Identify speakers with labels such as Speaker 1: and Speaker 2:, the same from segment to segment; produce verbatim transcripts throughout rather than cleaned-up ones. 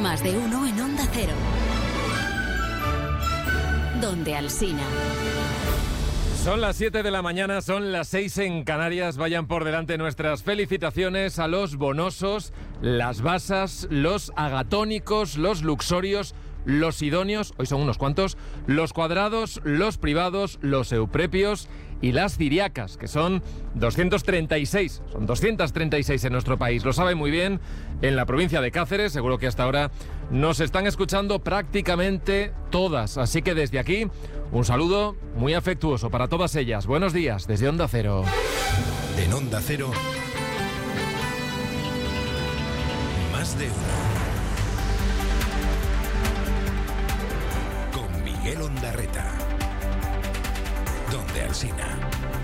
Speaker 1: Más de uno en Onda Cero. Donde Alsina.
Speaker 2: Son las siete de la mañana, son las seis en Canarias. Vayan por delante nuestras felicitaciones a los bonosos, las basas, los agatónicos, los luxorios, los idóneos, hoy son unos cuantos, los cuadrados, los privados, los euprepios y las ciriacas, que son doscientos treinta y seis, son doscientos treinta y seis en nuestro país. Lo saben muy bien en la provincia de Cáceres, seguro que hasta ahora nos están escuchando prácticamente todas. Así que desde aquí, un saludo muy afectuoso para todas ellas. Buenos días desde Onda Cero.
Speaker 3: En Onda Cero, Más de uno. Con Miguel Ondarreta. Donde Alsina.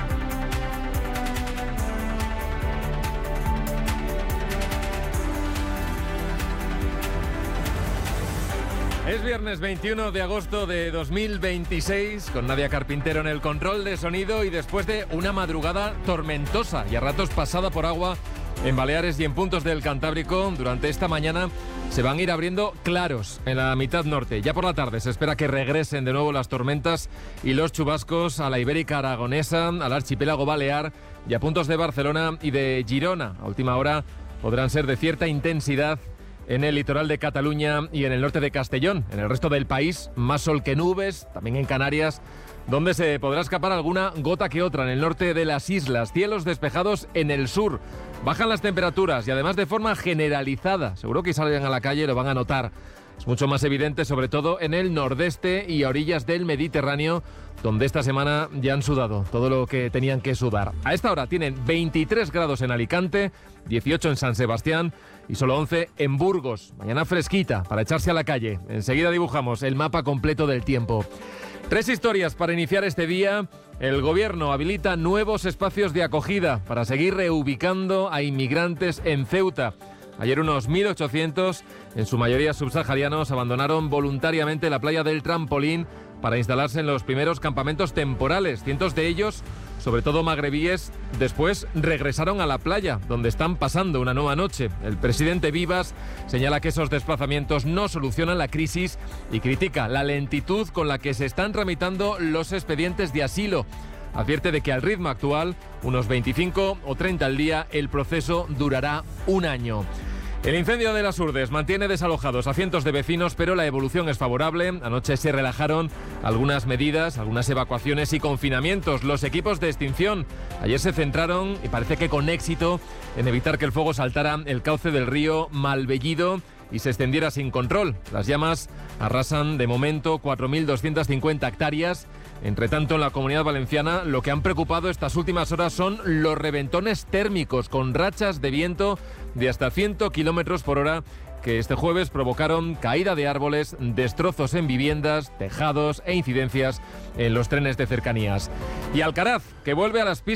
Speaker 2: Es viernes veintiuno de agosto de dos mil veintiséis, con Nadia Carpintero en el control de sonido y después de una madrugada tormentosa y a ratos pasada por agua en Baleares y en puntos del Cantábrico. Durante esta mañana se van a ir abriendo claros en la mitad norte. Ya por la tarde se espera que regresen de nuevo las tormentas y los chubascos a la Ibérica Aragonesa, al archipiélago balear y a puntos de Barcelona y de Girona. A última hora podrán ser de cierta intensidad en el litoral de Cataluña y en el norte de Castellón. En el resto del país, más sol que nubes, también en Canarias, donde se podrá escapar alguna gota que otra en el norte de las islas. Cielos despejados en el sur. Bajan las temperaturas y además de forma generalizada. Seguro que salgan a la calle y lo van a notar. Es mucho más evidente, sobre todo en el nordeste y a orillas del Mediterráneo, donde esta semana ya han sudado todo lo que tenían que sudar. A esta hora tienen veintitrés grados en Alicante, dieciocho en San Sebastián y solo once en Burgos. Mañana fresquita para echarse a la calle. Enseguida dibujamos el mapa completo del tiempo. Tres historias para iniciar este día. El gobierno habilita nuevos espacios de acogida para seguir reubicando a inmigrantes en Ceuta. Ayer unos mil ochocientos, en su mayoría subsaharianos, abandonaron voluntariamente la playa del Trampolín para instalarse en los primeros campamentos temporales. Cientos de ellos, sobre todo magrebíes, después regresaron a la playa, donde están pasando una nueva noche. El presidente Vivas señala que esos desplazamientos no solucionan la crisis y critica la lentitud con la que se están tramitando los expedientes de asilo. Advierte de que al ritmo actual, unos veinticinco o treinta al día, el proceso durará un año. El incendio de las Urdes mantiene desalojados a cientos de vecinos, pero la evolución es favorable. Anoche se relajaron algunas medidas, algunas evacuaciones y confinamientos. Los equipos de extinción ayer se centraron, y parece que con éxito, en evitar que el fuego saltara el cauce del río Malvellido y se extendiera sin control. Las llamas arrasan de momento cuatro mil doscientas cincuenta hectáreas. Entre tanto, en la Comunidad Valenciana, lo que han preocupado estas últimas horas son los reventones térmicos con rachas de viento de hasta cien kilómetros por hora que este jueves provocaron caída de árboles, destrozos en viviendas, tejados e incidencias en los trenes de cercanías. Y Alcaraz, que vuelve a las pistas